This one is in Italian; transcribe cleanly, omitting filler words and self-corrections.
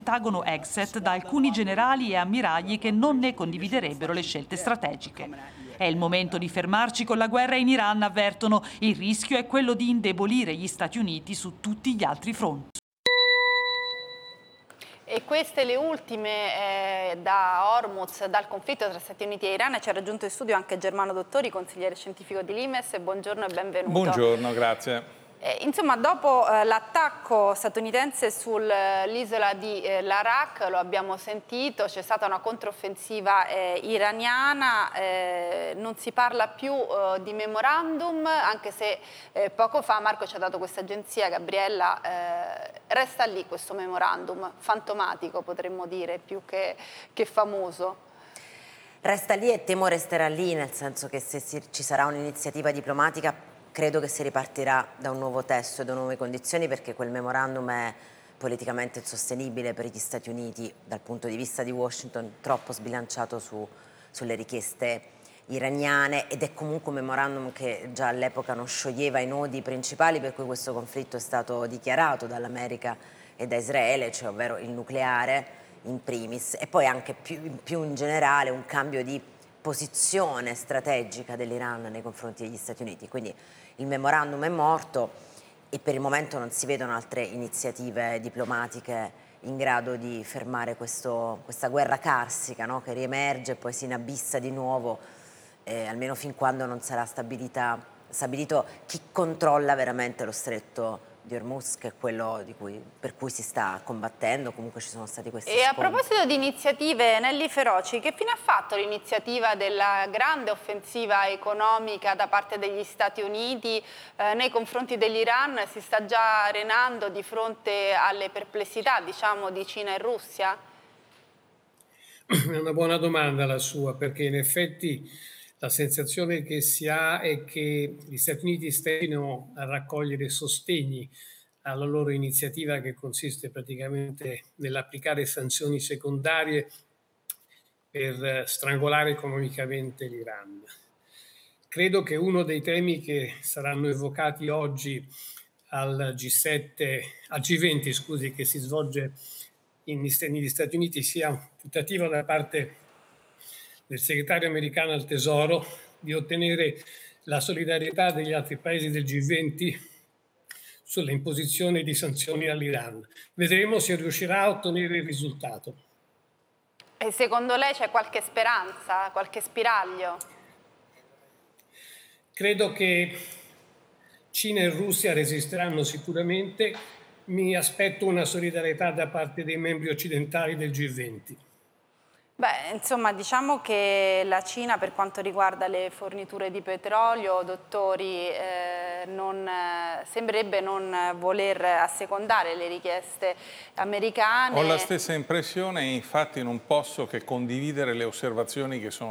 Pentagono exit da alcuni generali e ammiragli che non ne condividerebbero le scelte strategiche. È il momento di fermarci con la guerra in Iran, avvertono. Il rischio è quello di indebolire gli Stati Uniti su tutti gli altri fronti. E queste le ultime da Hormuz, dal conflitto tra Stati Uniti e Iran. Ci ha raggiunto in studio anche Germano Dottori, consigliere scientifico di Limes. Buongiorno e benvenuto. Buongiorno, grazie. Insomma, dopo l'attacco statunitense sull'isola di Larak, lo abbiamo sentito, c'è stata una controffensiva iraniana, non si parla più di memorandum, anche se poco fa Marco ci ha dato questa agenzia, Gabriella, resta lì questo memorandum, fantomatico potremmo dire, più che famoso. Resta lì e temo resterà lì, nel senso che se ci sarà un'iniziativa diplomatica credo che si ripartirà da un nuovo testo e da nuove condizioni, perché quel memorandum è politicamente insostenibile per gli Stati Uniti dal punto di vista di Washington, troppo sbilanciato sulle richieste iraniane, ed è comunque un memorandum che già all'epoca non scioglieva i nodi principali per cui questo conflitto è stato dichiarato dall'America e da Israele, cioè ovvero il nucleare in primis, e poi anche più in generale un cambio di posizione strategica dell'Iran nei confronti degli Stati Uniti. Quindi il memorandum è morto e per il momento non si vedono altre iniziative diplomatiche in grado di fermare questa guerra carsica, no? Che riemerge e poi si inabissa di nuovo, almeno fin quando non sarà stabilito chi controlla veramente lo stretto di Hormuz, che è quello per cui si sta combattendo. Comunque ci sono stati questi scontri. E a scontri. proposito di iniziative, Nelly Feroci, che fine ha fatto l'iniziativa della grande offensiva economica da parte degli Stati Uniti nei confronti dell'Iran? Si sta già arenando di fronte alle perplessità, diciamo, di Cina e Russia? È una buona domanda la sua, perché in effetti la sensazione che si ha è che gli Stati Uniti stentino a raccogliere sostegni alla loro iniziativa, che consiste praticamente nell'applicare sanzioni secondarie per strangolare economicamente l'Iran. Credo che uno dei temi che saranno evocati oggi al G20, scusi, che si svolge negli Stati Uniti, sia un tentativo da parte del segretario americano al Tesoro di ottenere la solidarietà degli altri paesi del G20 sulle imposizioni di sanzioni all'Iran. Vedremo se riuscirà a ottenere il risultato. E secondo lei c'è qualche speranza, qualche spiraglio? Credo che Cina e Russia resisteranno sicuramente. Mi aspetto una solidarietà da parte dei membri occidentali del G20. Beh, insomma, diciamo che la Cina, per quanto riguarda le forniture di petrolio, dottori, sembrerebbe non voler assecondare le richieste americane. Ho la stessa impressione e infatti non posso che condividere le osservazioni che sono